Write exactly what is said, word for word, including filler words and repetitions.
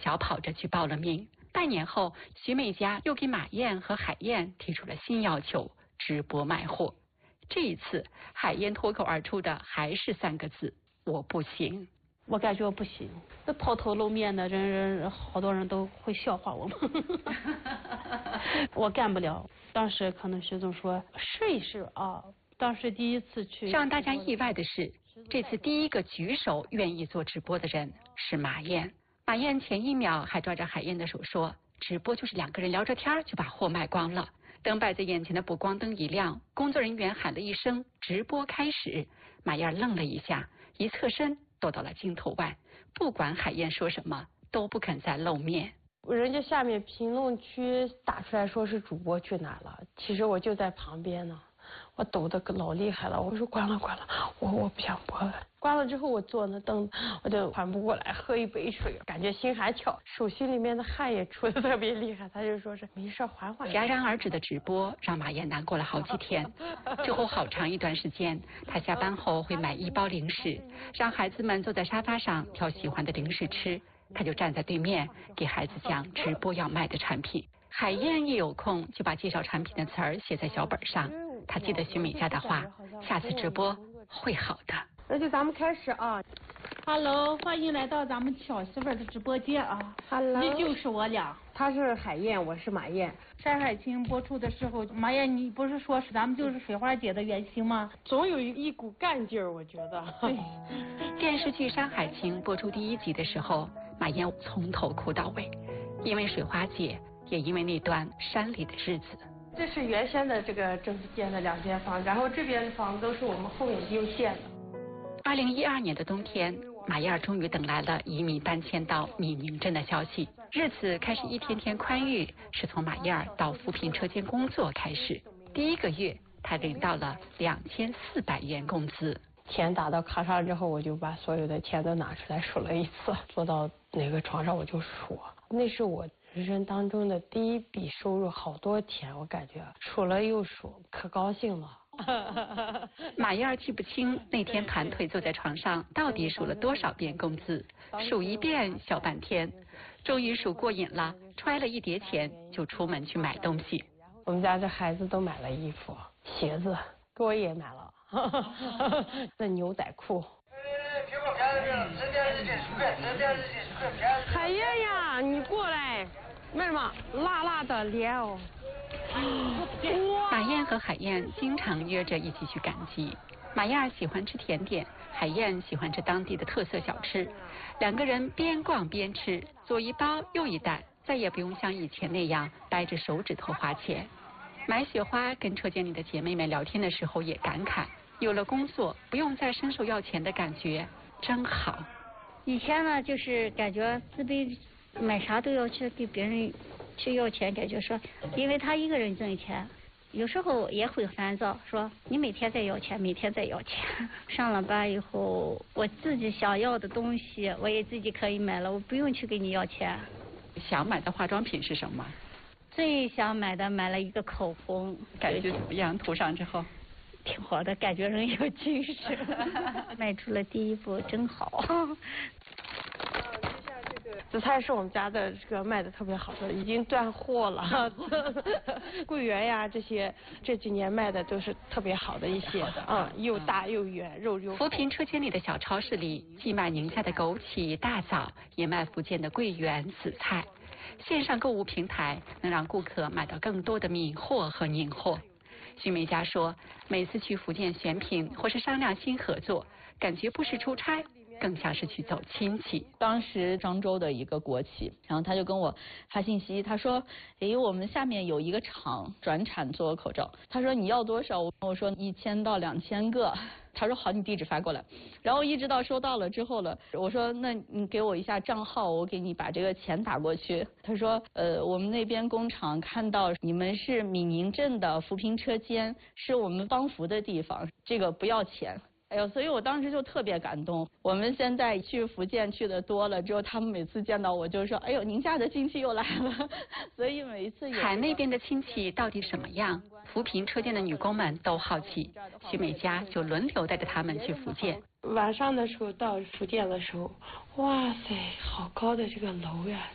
小跑着去报了名。半年后，徐美佳又给马燕和海燕提出了新要求：直播卖货。这一次，海燕脱口而出的还是三个字：我不行。 我感觉我不行，这抛头露面的人人，好多人都会笑话我们。我干不了。当时可能徐总说试一试啊。当时第一次去， 让大家意外的是，这次第一个举手愿意做直播的人是马燕。马燕前一秒还抓着海燕的手说，直播就是两个人聊着天就把货卖光了。等摆在眼前的补光灯一亮，工作人员喊了一声直播开始，马燕愣了一下，一侧身躲到了镜头外，不管海燕说什么都不肯再露面。 人家下面评论区打出来说是主播去哪了，其实我就在旁边呢，我抖得老厉害了。我说关了关了，我我不想播了。关了之后我坐那凳子，我就缓不过来，喝一杯水，感觉心还跳，手心里面的汗也出得特别厉害。他就说是没事，缓缓。 戛然而止的直播让马燕难过了好几天。之后好长一段时间，他下班后会买一包零食，让孩子们坐在沙发上挑喜欢的零食吃，他就站在对面给孩子讲直播要卖的产品。海燕一有空就把介绍产品的词儿写在小本上，他记得徐美佳的话，下次直播会好的。 那就咱们开始啊。 Hello， 欢迎来到咱们巧媳妇的直播间啊。 Hello， 这就是我俩。 他是海燕，我是马燕。 山海情播出的时候，马燕你不是说是咱们就是水花姐的原型吗？ 总有一股干劲儿，我觉得。 对。 电视剧《山海情》播出第一集的时候，马燕从头哭到尾，因为水花姐，也因为那段山里的日子。 这是原先的这个政府建的两间房，然后这边的房子都是我们后面又建的。 二零一二年的冬天，马燕终于等来了移民搬迁到米宁镇的消息，日子开始一天天宽裕，是从马燕到扶贫车间工作开始。第一个月，她领到了两千四百元工资。 钱打到卡上之后，我就把所有的钱都拿出来数了一次，坐到哪个床上我就数。那是我人生当中的第一笔收入，好多钱，我感觉数了又数，可高兴了。 马燕记不清那天盘腿坐在床上到底数了多少遍工资，数一遍小半天，终于数过瘾了，揣了一叠钱就出门去买东西。 我们家这孩子都买了衣服鞋子，给我也买了那牛仔裤。海燕呀，你过来，为什么辣辣的脸哦？ 马燕和海燕经常约着一起去赶集。马燕喜欢吃甜点，海燕喜欢吃当地的特色小吃，两个人边逛边吃，左一包右一袋，再也不用像以前那样掰着手指头花钱。买雪花跟车间里的姐妹们聊天的时候也感慨，有了工作不用再伸手要钱的感觉真好。 以前呢就是感觉自卑，买啥都要去给别人去要钱，感觉说因为他一个人挣钱，有时候也会烦躁，说你每天在要钱，每天在要钱。上了班以后，我自己想要的东西我也自己可以买了，我不用去给你要钱。 想买的化妆品是什么？ 最想买的买了一个口红， 感觉怎么样？涂上之后挺好的，感觉人有精神。迈出了第一步，真好。 紫菜是我们家的这个卖的特别好的，已经断货了。桂圆呀，这些这几年卖的都是特别好的一些，嗯，又大又圆，肉又。 扶贫车间里的小超市里，既卖宁夏的枸杞、大枣，也卖福建的桂圆、紫菜。线上购物平台能让顾客买到更多的米货和宁货。徐美佳说，每次去福建选品或是商量新合作，感觉不是出差，更像是去走亲戚。 当时漳州的一个国企，然后他就跟我发信息，他说诶，我们下面有一个厂转产做口罩，他说你要多少？我说一千到两千个。他说好，你地址发过来。然后一直到收到了之后了，我说那你给我一下账号，我给你把这个钱打过去。他说呃，我们那边工厂看到你们是米宁镇的扶贫车间，是我们帮扶的地方，这个不要钱。哎呦，所以我当时就特别感动。我们现在去福建去的多了之后，他们每次见到我就说，哎呦，宁夏的亲戚又来了。所以每一次有海那边的亲戚到底什么样？扶贫车间的女工们都好奇，徐美佳就轮流带着他们去福建。 晚上的时候到福建的时候，哇塞，好高的这个楼呀！